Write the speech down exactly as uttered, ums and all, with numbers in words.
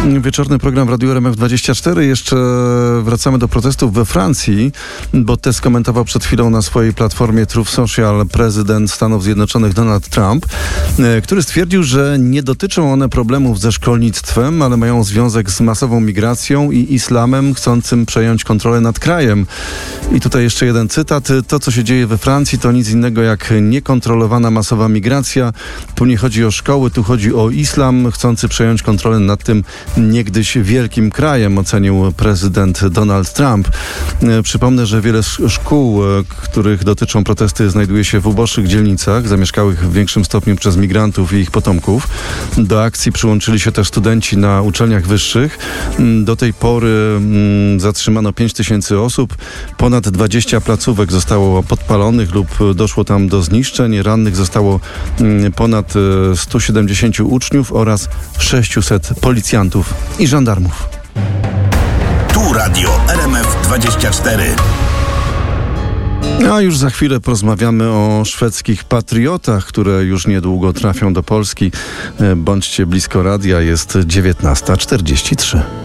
Wieczorny program Radio R M F dwadzieścia cztery. Jeszcze wracamy do protestów we Francji, bo te skomentował przed chwilą na swojej platformie Truth Social prezydent Stanów Zjednoczonych Donald Trump, który stwierdził, że nie dotyczą one problemów ze szkolnictwem, ale mają związek z masową migracją i islamem chcącym przejąć kontrolę nad krajem. I tutaj jeszcze jeden cytat. To, co się dzieje we Francji, to nic innego jak niekontrolowana masowa migracja. Tu nie chodzi o szkoły, tu chodzi o islam chcący przejąć kontrolę nad tym niegdyś wielkim krajem, ocenił prezydent Donald Trump. Przypomnę, że wiele szkół, których dotyczą protesty, znajduje się w uboższych dzielnicach, zamieszkałych w większym stopniu przez migrantów i ich potomków. Do akcji przyłączyli się też studenci na uczelniach wyższych. Do tej pory zatrzymano pięć tysięcy osób. Ponad dwadzieścia placówek zostało podpalonych lub doszło tam do zniszczeń. Rannych zostało ponad stu siedemdziesięciu uczniów oraz sześciuset policjantów i żandarmów. Tu Radio R M F dwadzieścia cztery. A już za chwilę porozmawiamy o szwedzkich patriotach, które już niedługo trafią do Polski. Bądźcie blisko radia, jest dziewiętnasta czterdzieści trzy.